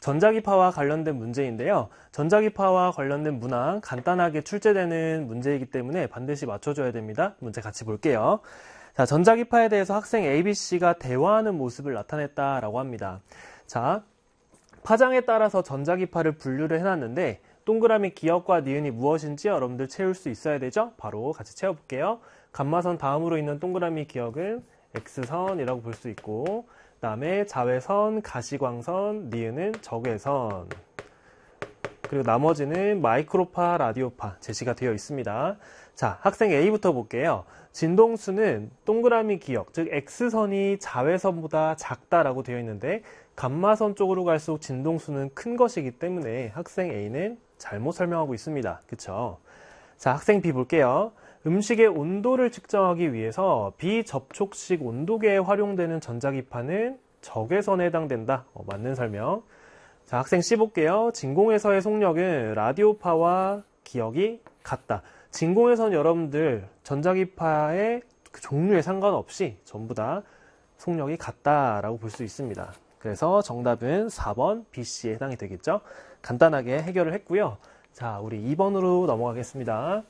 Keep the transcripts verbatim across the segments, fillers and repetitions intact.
전자기파와 관련된 문제인데요. 전자기파와 관련된 문항 간단하게 출제되는 문제이기 때문에 반드시 맞춰줘야 됩니다. 문제 같이 볼게요. 자, 전자기파에 대해서 학생 A, B, C가 대화하는 모습을 나타냈다라고 합니다. 자, 파장에 따라서 전자기파를 분류를 해놨는데 동그라미 기역과 니은이 무엇인지 여러분들 채울 수 있어야 되죠? 바로 같이 채워볼게요. 감마선 다음으로 있는 동그라미 기역은 X선이라고 볼 수 있고, 그 다음에 자외선, 가시광선, 니은은 적외선, 그리고 나머지는 마이크로파, 라디오파 제시가 되어 있습니다. 자, 학생 A부터 볼게요. 진동수는 동그라미 기역, 즉 X선이 자외선보다 작다라고 되어 있는데 감마선 쪽으로 갈수록 진동수는 큰 것이기 때문에 학생 A는 잘못 설명하고 있습니다. 그쵸? 자, 학생 B 볼게요. 음식의 온도를 측정하기 위해서 비접촉식 온도계에 활용되는 전자기파는 적외선에 해당된다. 어, 맞는 설명. 자, 학생 C 볼게요. 진공에서의 속력은 라디오파와 기역이 같다. 진공에서는 여러분들 전자기파의 그 종류에 상관없이 전부 다 속력이 같다라고 볼 수 있습니다. 그래서 정답은 사 번 B, C에 해당이 되겠죠. 간단하게 해결을 했고요. 자, 우리 이 번으로 넘어가겠습니다.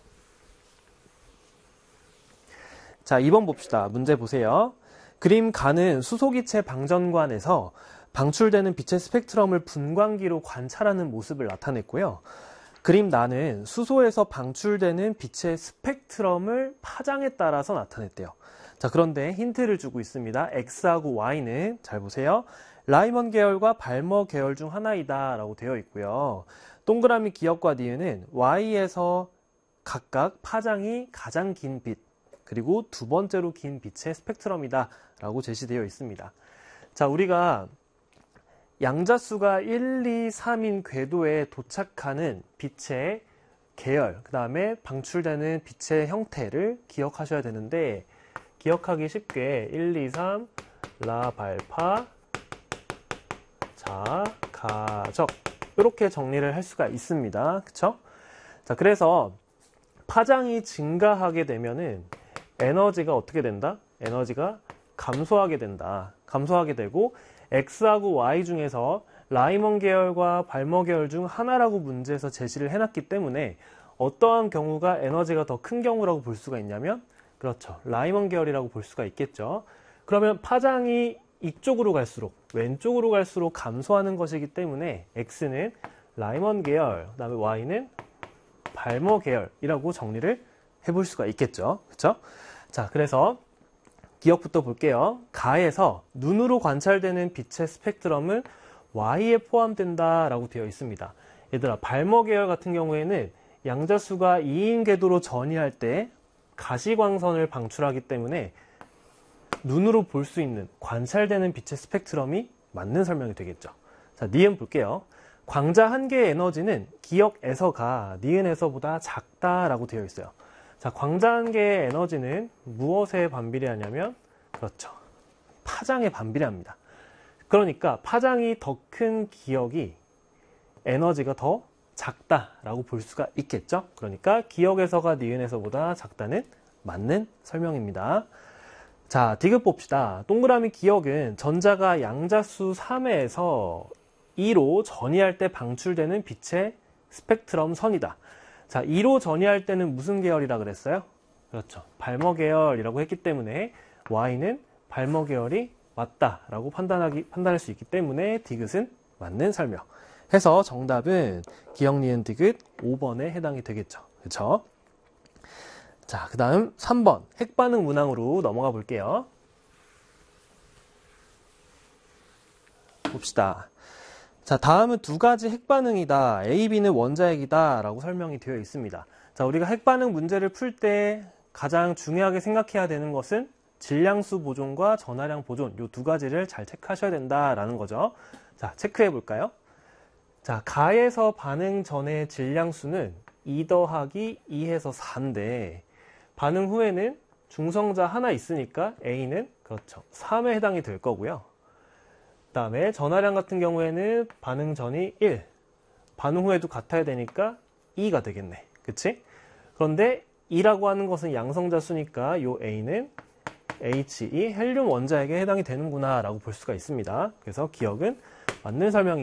자, 이 번 봅시다. 문제 보세요. 그림 가는 수소기체 방전관에서 방출되는 빛의 스펙트럼을 분광기로 관찰하는 모습을 나타냈고요. 그림 나는 수소에서 방출되는 빛의 스펙트럼을 파장에 따라서 나타냈대요. 자, 그런데 힌트를 주고 있습니다. X하고 Y는 잘 보세요. 라이먼 계열과 발머 계열 중 하나이다 라고 되어 있고요. 동그라미 기역과 니은은 Y에서 각각 파장이 가장 긴 빛, 그리고 두 번째로 긴 빛의 스펙트럼이다 라고 제시되어 있습니다. 자, 우리가 양자수가 일, 이, 삼인 궤도에 도착하는 빛의 계열, 그 다음에 방출되는 빛의 형태를 기억하셔야 되는데, 기억하기 쉽게 일, 이, 삼, 라, 발파, 자, 가적 이렇게 정리를 할 수가 있습니다. 그쵸? 자, 그래서 파장이 증가하게 되면은 에너지가 어떻게 된다? 에너지가 감소하게 된다. 감소하게 되고 X하고 Y 중에서 라이먼 계열과 발머 계열 중 하나라고 문제에서 제시를 해놨기 때문에 어떠한 경우가 에너지가 더 큰 경우라고 볼 수가 있냐면, 그렇죠, 라이먼 계열이라고 볼 수가 있겠죠. 그러면 파장이 이쪽으로 갈수록, 왼쪽으로 갈수록 감소하는 것이기 때문에 X는 라이먼 계열, 그 다음에 Y는 발머 계열이라고 정리를 해볼 수가 있겠죠. 그렇죠? 자, 그래서 기억부터 볼게요. 가에서 눈으로 관찰되는 빛의 스펙트럼은 Y에 포함된다라고 되어 있습니다. 얘들아, 발머 계열 같은 경우에는 양자수가 이인 궤도로 전이할 때 가시광선을 방출하기 때문에 눈으로 볼 수 있는, 관찰되는 빛의 스펙트럼이 맞는 설명이 되겠죠. 자, 니은 볼게요. 광자 한 개의 에너지는 기역에서가 니은에서보다 작다라고 되어 있어요. 자, 광자 한 개의 에너지는 무엇에 반비례하냐면, 그렇죠, 파장에 반비례합니다. 그러니까 파장이 더 큰 기역이 에너지가 더 작다라고 볼 수가 있겠죠. 그러니까 기역에서가 니은에서보다 작다는 맞는 설명입니다. 자, 디귿 봅시다. 동그라미 기역은 전자가 양자수 삼에서 이로 전이할 때 방출되는 빛의 스펙트럼 선이다. 자, 이로 전이할 때는 무슨 계열이라 그랬어요? 그렇죠, 발머 계열이라고 했기 때문에 Y는 발머 계열이 맞다라고 판단하기, 판단할 수 있기 때문에 디귿은 맞는 설명. 해서 정답은 기역, 니은, 디귿 오 번에 해당이 되겠죠. 그렇죠? 자, 그 다음 삼 번 핵반응 문항으로 넘어가 볼게요. 봅시다. 자, 다음은 두 가지 핵반응이다. A, B는 원자핵이다 라고 설명이 되어 있습니다. 자, 우리가 핵반응 문제를 풀 때 가장 중요하게 생각해야 되는 것은 질량수 보존과 전하량 보존, 이 두 가지를 잘 체크하셔야 된다라는 거죠. 자, 체크해 볼까요? 자, 가에서 반응 전의 질량수는 이 더하기 이에서 사인데 반응 후에는 중성자 하나 있으니까 A는 그렇죠, 삼에 해당이 될 거고요. 그 다음에 전하량 같은 경우에는 반응 전이 일, 반응 후에도 같아야 되니까 이가 되겠네. 그치? 그런데 이라고 하는 것은 양성자 수니까 이 A는 에이치 이 헬륨 원자핵에 해당이 되는구나 라고 볼 수가 있습니다. 그래서 기억은 맞는 설명이